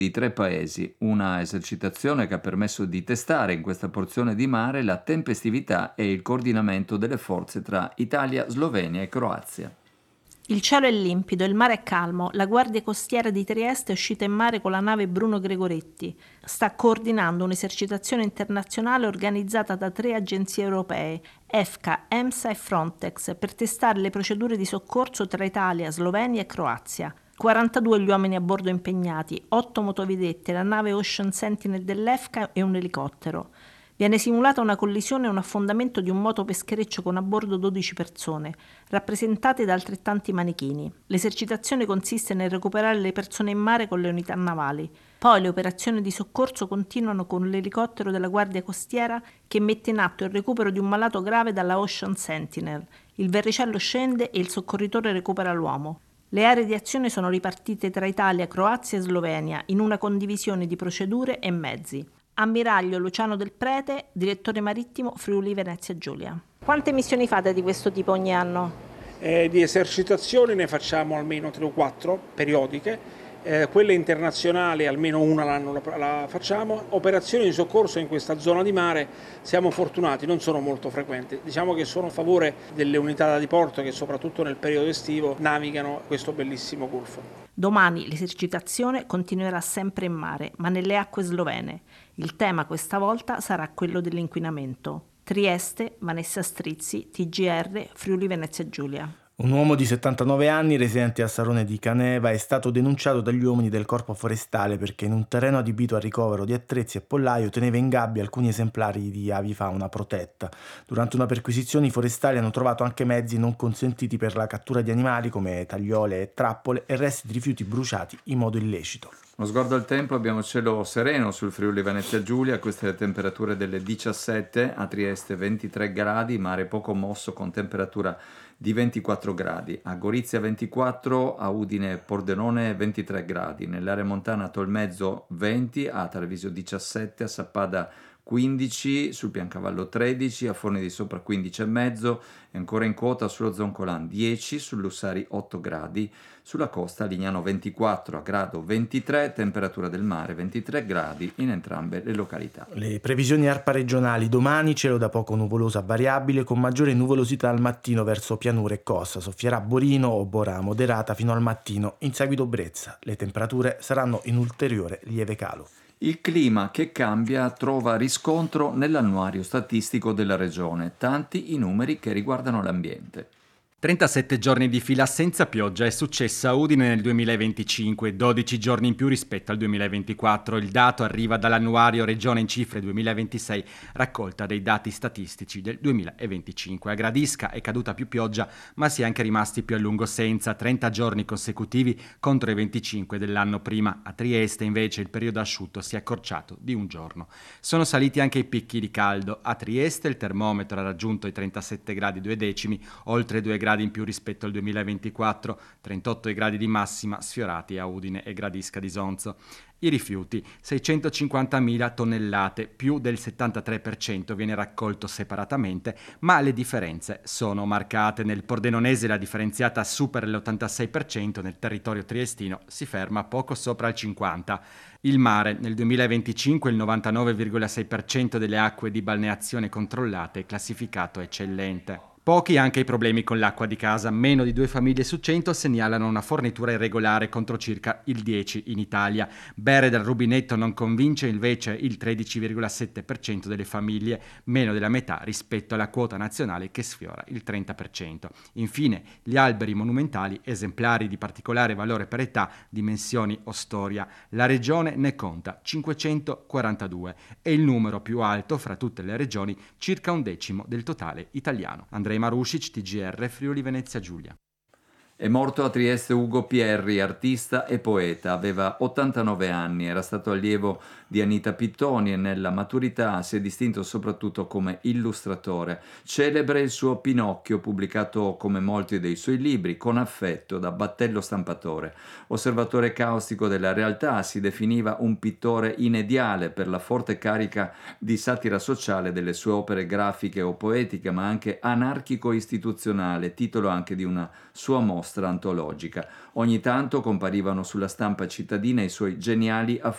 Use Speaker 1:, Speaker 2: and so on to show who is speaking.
Speaker 1: di 3 paesi, una esercitazione che ha permesso di testare in questa porzione di mare la tempestività e il coordinamento delle forze tra Italia, Slovenia e Croazia.
Speaker 2: Il cielo è limpido, il mare è calmo, la Guardia Costiera di Trieste è uscita in mare con la nave Bruno Gregoretti. Sta coordinando un'esercitazione internazionale organizzata da 3 agenzie europee, EFCA, EMSA e Frontex, per testare le procedure di soccorso tra Italia, Slovenia e Croazia. 42 gli uomini a bordo impegnati, 8 motovedette, la nave Ocean Sentinel dell'EFCA e un elicottero. Viene simulata una collisione e un affondamento di un motopeschereccio con a bordo 12 persone, rappresentate da altrettanti manichini. L'esercitazione consiste nel recuperare le persone in mare con le unità navali. Poi le operazioni di soccorso continuano con l'elicottero della Guardia Costiera che mette in atto il recupero di un malato grave dalla Ocean Sentinel. Il verricello scende e il soccorritore recupera l'uomo. Le aree di azione sono ripartite tra Italia, Croazia e Slovenia in una condivisione di procedure e mezzi. Ammiraglio Luciano Del Prete, direttore marittimo Friuli Venezia Giulia. Quante missioni fate di questo tipo ogni anno?
Speaker 3: Di esercitazioni ne facciamo almeno 3 o 4 periodiche, quelle internazionali almeno una l'anno la facciamo. Operazioni di soccorso in questa zona di mare siamo fortunati, non sono molto frequenti. Diciamo che sono a favore delle unità da diporto che soprattutto nel periodo estivo navigano questo bellissimo golfo.
Speaker 2: Domani l'esercitazione continuerà sempre in mare, ma nelle acque slovene. Il tema questa volta sarà quello dell'inquinamento. Trieste, Vanessa Strizzi, TGR, Friuli Venezia Giulia.
Speaker 4: Un uomo di 79 anni, residente a Sarone di Caneva, è stato denunciato dagli uomini del Corpo Forestale perché in un terreno adibito a ricovero di attrezzi e pollaio teneva in gabbia alcuni esemplari di avifauna protetta. Durante una perquisizione i forestali hanno trovato anche mezzi non consentiti per la cattura di animali come tagliole e trappole e resti di rifiuti bruciati in modo illecito.
Speaker 1: Uno sguardo al tempo, abbiamo cielo sereno sul Friuli Venezia Giulia, queste le temperature delle 17, a Trieste 23 gradi, mare poco mosso con temperatura di 24 gradi, a Gorizia 24, a Udine Pordenone 23 gradi, nell'area montana a Tolmezzo 20, a Treviso 17, a Sappada 15, sul Piancavallo 13, a Forni di Sopra 15,5 e ancora in quota sullo Zoncolan 10, sull'Ussari 8 gradi, sulla costa a Lignano 24, a Grado 23, temperatura del mare 23 gradi in entrambe le località.
Speaker 4: Le previsioni ARPA regionali: domani cielo da poco nuvoloso a variabile con maggiore nuvolosità al mattino verso pianura e costa, soffierà Borino o Bora moderata fino al mattino, in seguito brezza. Le temperature saranno in ulteriore lieve calo.
Speaker 1: Il clima che cambia trova riscontro nell'annuario statistico della regione, tanti i numeri che riguardano l'ambiente.
Speaker 5: 37 giorni di fila senza pioggia è successa a Udine nel 2025, 12 giorni in più rispetto al 2024. Il dato arriva dall'annuario Regione in cifre 2026, raccolta dei dati statistici del 2025. A Gradisca è caduta più pioggia, ma si è anche rimasti più a lungo senza, 30 giorni consecutivi contro i 25 dell'anno prima. A Trieste invece il periodo asciutto si è accorciato di un giorno. Sono saliti anche i picchi di caldo. A Trieste il termometro ha raggiunto i 37 gradi 2 decimi, oltre 2 gradi in più rispetto al 2024, 38 i gradi di massima sfiorati a Udine e Gradisca di Sonzo. I rifiuti, 650.000 tonnellate, più del 73% viene raccolto separatamente, ma le differenze sono marcate. Nel Pordenonese la differenziata supera l'86%, nel territorio triestino si ferma poco sopra il 50%. Il mare, nel 2025 il 99,6% delle acque di balneazione controllate è classificato eccellente. Pochi anche i problemi con l'acqua di casa, meno di 2 famiglie su 100 segnalano una fornitura irregolare contro circa il 10% in Italia. Bere dal rubinetto non convince invece il 13,7% delle famiglie, meno della metà rispetto alla quota nazionale che sfiora il 30%. Infine, gli alberi monumentali, esemplari di particolare valore per età, dimensioni o storia. La regione ne conta 542, è il numero più alto fra tutte le regioni, circa 1/10 del totale italiano. Andrei Marusic, TGR, Friuli Venezia Giulia.
Speaker 1: È morto a Trieste Ugo Pierri, artista e poeta. Aveva 89 anni, era stato allievo di Anita Pittoni e nella maturità si è distinto soprattutto come illustratore. Celebre il suo Pinocchio, pubblicato come molti dei suoi libri, con affetto da Battello Stampatore. Osservatore caustico della realtà, si definiva un pittore inediale per la forte carica di satira sociale delle sue opere grafiche o poetiche, ma anche anarchico-istituzionale, titolo anche di una sua mostra antologica. Ogni tanto comparivano sulla stampa cittadina i suoi geniali